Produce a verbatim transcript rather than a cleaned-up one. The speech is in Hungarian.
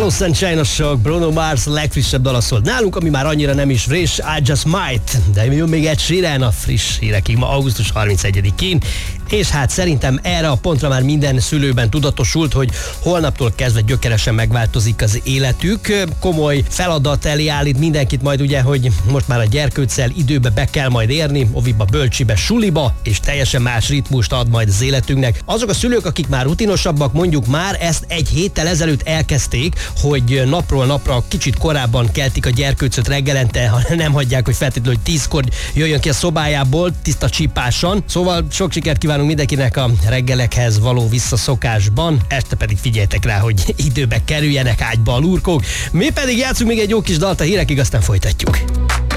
Hello Sunshine, a sok Bruno Mars legfrissebb dala szólt nálunk, ami már annyira nem is friss, I Just Might, de jön még egy Sheeran a friss hírekig ma augusztus harmincegyedikén, és hát szerintem erre a pontra már minden szülőben tudatosult, hogy holnaptól kezdve gyökeresen megváltozik az életük. Komoly feladat elé állít mindenkit majd ugye, hogy most már a gyerkőccel időbe be kell majd érni, oviba, bölcsibe, suliba, és teljesen más ritmust ad majd az életünknek. Azok a szülők, akik már rutinosabbak, mondjuk már ezt egy héttel ezelőtt elkezdték, hogy napról napra kicsit korábban keltik a gyerkőcöt reggelente, ha nem hagyják, hogy feltétlenül tízkor jöjjön ki a szobájából, tiszta csípásan. Szóval sok sikert kívánunk mindenkinek a reggelekhez való visszaszokásban, este pedig figyeljetek rá, hogy időbe kerüljenek ágyba a lurkók. Mi pedig játszunk még egy jó kis dalt a hírekig, aztán folytatjuk.